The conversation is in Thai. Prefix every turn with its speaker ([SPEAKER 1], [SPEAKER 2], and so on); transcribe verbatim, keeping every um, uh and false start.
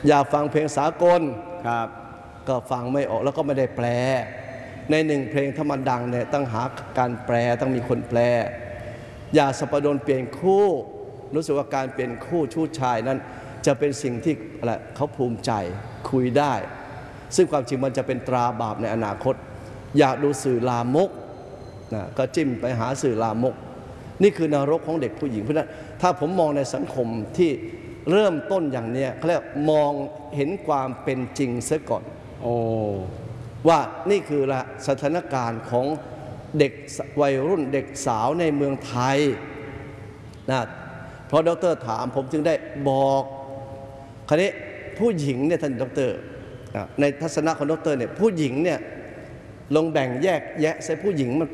[SPEAKER 1] อยากฟังเพลงสากล
[SPEAKER 2] ครับ
[SPEAKER 1] ก็ฟังไม่ออกแล้วก็ไม่ได้แปลในหนึ่งเพลงถ้ามันดังเนี่ยต้องหาการแปลต้องมีคนแปลอยากสัปดนเปลี่ยนคู่รู้สึกว่าการเปลี่ยนคู่ชู้ชายนั้นจะเป็นสิ่งที่อะไรเขาภูมิใจคุยได้ซึ่งความจริงมันจะเป็นตราบาปในอนาคตอยากดูสื่อลามกนะก็จิ้มไปหาสื่อลามกนี่คือนรกของเด็กผู้หญิงเพราะฉะนั้นถ้าผมมองในสังคมที่เริ่มต้นอย่างนี้เขาเรียกมองเห็นความเป็นจริงเสียก่อน
[SPEAKER 2] โอ้
[SPEAKER 1] ว่านี่คือละสถานการณ์ของเด็กวัยรุ่นเด็กสาวในเมืองไทยนะเพราะดร.ถามผมจึงได้บอกคราวนี้ผู้หญิงเนี่ยท่านดร.ในทัศนะของดร.เนี่ยผู้หญิงเนี่ยลงแบ่งแยกแยะใส่ผู้หญิงมัน